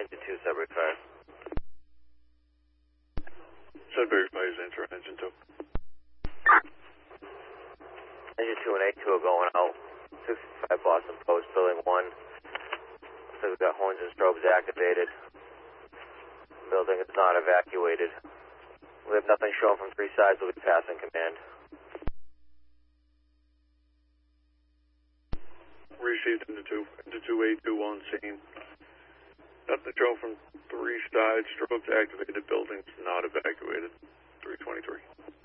Engine 2, Sudbury Fire. Sudbury Fire's answer on Engine 2. Engine 2 and A2 are going out. 65 Boston Post, Building 1. So we've got horns and strobes activated. Building is not evacuated. We have nothing shown from 3 sides. We'll be passing command. Received into 2A2 on scene. Nothing shown from 3 sides. Strobes activated. Buildings not evacuated. 323.